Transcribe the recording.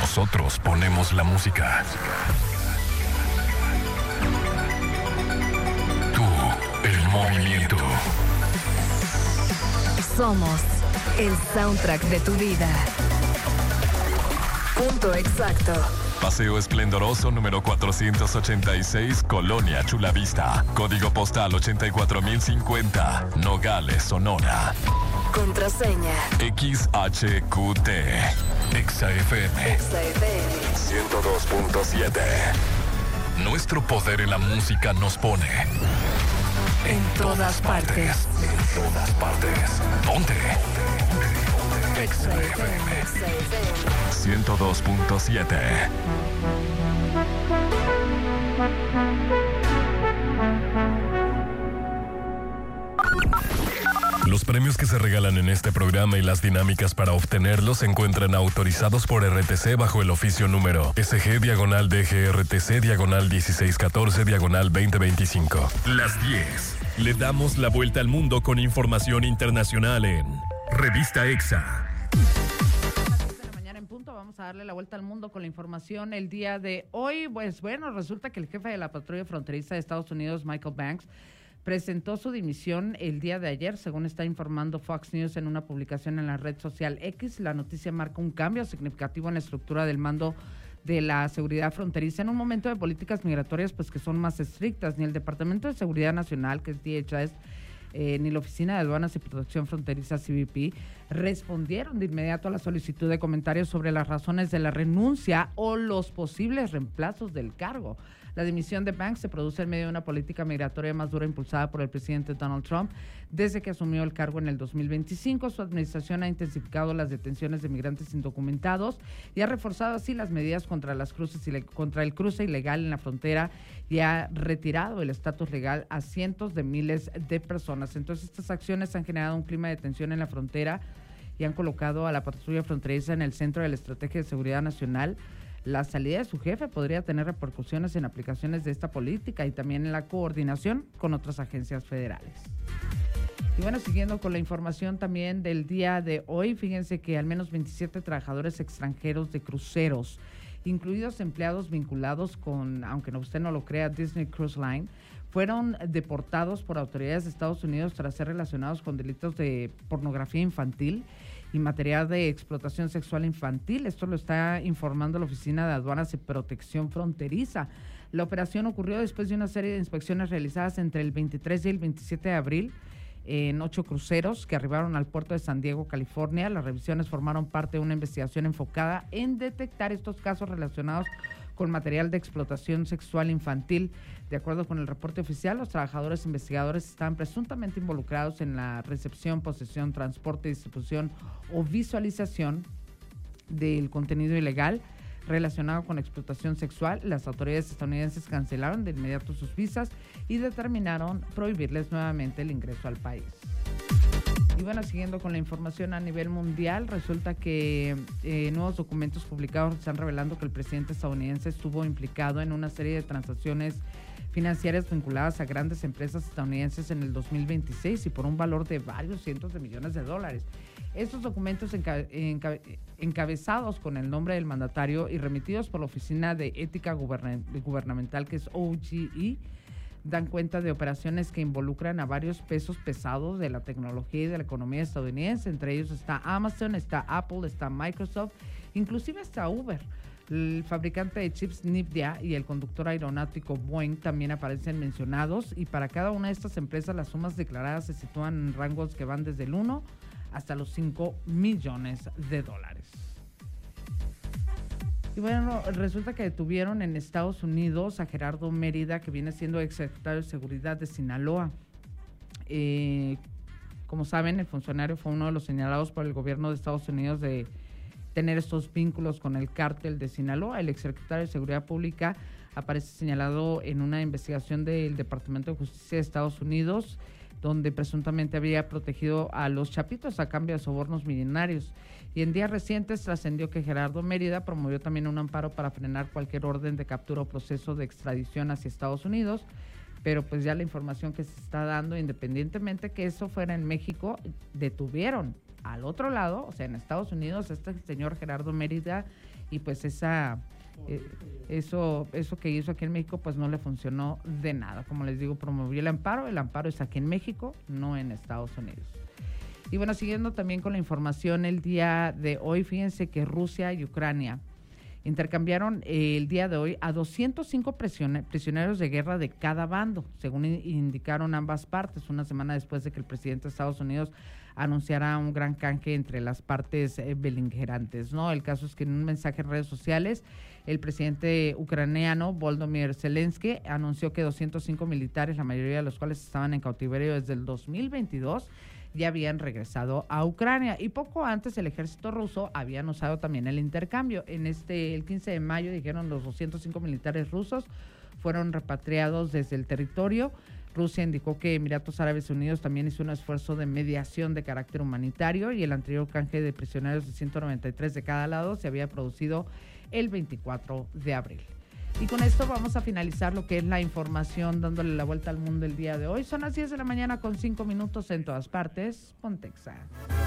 Nosotros ponemos la música. Tú, el movimiento. Somos el soundtrack de tu vida. Punto exacto. Paseo Esplendoroso número 486, Colonia Chulavista. Código postal 84050, Nogales, Sonora. Contraseña XHQT. XFM. XFM 102.7. Nuestro poder en la música nos pone en todas partes. En todas partes. Ponte. XFM 102.7. Los premios que se regalan en este programa y las dinámicas para obtenerlos se encuentran autorizados por RTC bajo el oficio número SG/DGRTC/1614/2025. Las 10. Le damos la vuelta al mundo con información internacional en Revista EXA. Vamos a darle la vuelta al mundo con la información el día de hoy. Pues bueno, resulta que el jefe de la patrulla fronteriza de Estados Unidos, Michael Banks, presentó su dimisión el día de ayer, según está informando Fox News en una publicación en la red social X. La noticia marca un cambio significativo en la estructura del mando de la seguridad fronteriza en un momento de políticas migratorias pues que son más estrictas. Ni el Departamento de Seguridad Nacional, que es DHS, ni la Oficina de Aduanas y Protección Fronteriza, CBP, respondieron de inmediato a la solicitud de comentarios sobre las razones de la renuncia o los posibles reemplazos del cargo. La dimisión de Banks se produce en medio de una política migratoria más dura impulsada por el presidente Donald Trump. Desde que asumió el cargo en el 2025, su administración ha intensificado las detenciones de migrantes indocumentados y ha reforzado así las medidas contra el cruce ilegal en la frontera y ha retirado el estatus legal a cientos de miles de personas. Entonces, estas acciones han generado un clima de tensión en la frontera y han colocado a la patrulla fronteriza en el centro de la estrategia de seguridad nacional. La salida de su jefe podría tener repercusiones en aplicaciones de esta política y también en la coordinación con otras agencias federales. Y bueno, siguiendo con la información también del día de hoy, fíjense que al menos 27 trabajadores extranjeros de cruceros, incluidos empleados vinculados con, aunque usted no lo crea, Disney Cruise Line, fueron deportados por autoridades de Estados Unidos tras ser relacionados con delitos de pornografía infantil y material de explotación sexual infantil. Esto lo está informando la Oficina de Aduanas y Protección Fronteriza. La operación ocurrió después de una serie de inspecciones realizadas entre el 23 y el 27 de abril en 8 cruceros que arribaron al puerto de San Diego, California. Las revisiones formaron parte de una investigación enfocada en detectar estos casos relacionados con material de explotación sexual infantil. De acuerdo con el reporte oficial, los trabajadores investigadores estaban presuntamente involucrados en la recepción, posesión, transporte, distribución o visualización del contenido ilegal relacionado con explotación sexual. Las autoridades estadounidenses cancelaron de inmediato sus visas y determinaron prohibirles nuevamente el ingreso al país. Y bueno, siguiendo con la información a nivel mundial, resulta que nuevos documentos publicados están revelando que el presidente estadounidense estuvo implicado en una serie de transacciones financieras vinculadas a grandes empresas estadounidenses en el 2026 y por un valor de varios cientos de millones de dólares. Estos documentos encabezados con el nombre del mandatario y remitidos por la Oficina de Ética Gubernamental, que es OGE, dan cuenta de operaciones que involucran a varios pesos pesados de la tecnología y de la economía estadounidense. Entre ellos está Amazon, está Apple, está Microsoft, inclusive está Uber. El fabricante de chips NVIDIA y el conductor aeronáutico Boeing también aparecen mencionados, y para cada una de estas empresas las sumas declaradas se sitúan en rangos que van desde el 1 hasta los 5 millones de dólares. Y bueno, resulta que detuvieron en Estados Unidos a Gerardo Mérida, que viene siendo exsecretario de Seguridad de Sinaloa. Como saben, el funcionario fue uno de los señalados por el gobierno de Estados Unidos de tener estos vínculos con el cártel de Sinaloa. El exsecretario de Seguridad Pública aparece señalado en una investigación del Departamento de Justicia de Estados Unidos, donde presuntamente había protegido a los chapitos a cambio de sobornos millonarios. Y en días recientes trascendió que Gerardo Mérida promovió también un amparo para frenar cualquier orden de captura o proceso de extradición hacia Estados Unidos, pero pues ya la información que se está dando, independientemente que eso fuera en México, detuvieron al otro lado, o sea, en Estados Unidos, este señor Gerardo Mérida, y pues eso que hizo aquí en México, pues no le funcionó de nada. Como les digo, promovió el amparo es aquí en México, no en Estados Unidos. Y bueno, siguiendo también con la información el día de hoy, fíjense que Rusia y Ucrania intercambiaron el día de hoy a 205 prisioneros de guerra de cada bando, según indicaron ambas partes, una semana después de que el presidente de Estados Unidos anunciara un gran canje entre las partes beligerantes, ¿no? El caso es que en un mensaje en redes sociales, el presidente ucraniano Volodymyr Zelensky anunció que 205 militares, la mayoría de los cuales estaban en cautiverio desde el 2022, ya habían regresado a Ucrania, y poco antes el ejército ruso había anunciado también el intercambio. El 15 de mayo dijeron los 205 militares rusos fueron repatriados desde el territorio. Rusia indicó que Emiratos Árabes Unidos también hizo un esfuerzo de mediación de carácter humanitario, y el anterior canje de prisioneros de 193 de cada lado se había producido el 24 de abril. Y con esto vamos a finalizar lo que es la información, dándole la vuelta al mundo el día de hoy. Son las 10 de la mañana con 5 minutos en todas partes. Pontexa.